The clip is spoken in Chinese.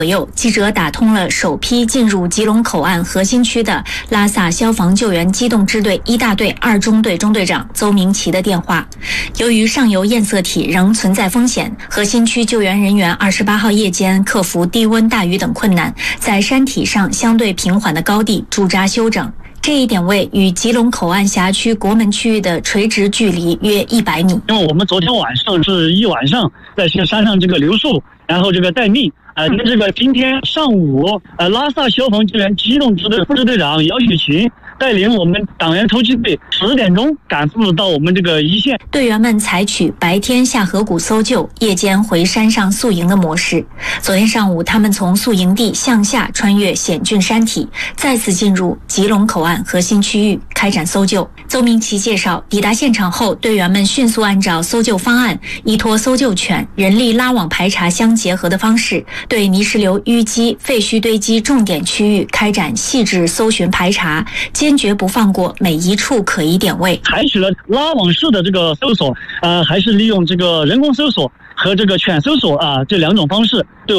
左右，记者打通了首批进入吉隆口岸核心区的拉萨消防救援机动支队1大队2中队中队长邹明奇的电话。由于上游堰塞体仍存在风险，核心区救援人员28号夜间克服低温、大雨等困难，在山体上相对平缓的高地驻扎休整。这一点位与吉隆口岸辖区国门区域的垂直距离约100米。 因为我们昨天晚上是一晚上在山上这个留宿，然后这个待命。这个今天上午，拉萨消防救援机动支队副支队长姚雪琴带领我们党员突击队10点钟赶赴到我们这个一线。 队员们采取白天下河谷搜救，夜间回山上宿营的模式。昨天上午，他们从宿营地向下穿越险峻山体，再次进入吉隆口岸核心区域开展搜救。邹明奇介绍，抵达现场后，队员们迅速按照搜救方案，依托搜救犬、人力拉网排查相结合的方式，对泥石流淤积、废墟堆积重点区域开展细致搜寻排查，坚决不放过每一处可疑点位。 采取了拉网式的这个搜索，还是利用这个人工搜索和这个犬搜索这2种方式。对